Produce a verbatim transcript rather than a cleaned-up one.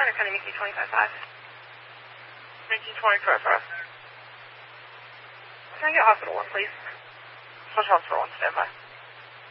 Center County, Mickey twenty-five five. Mickey twenty-five five. Can I get hospital one, please? What's hospital one, stand by?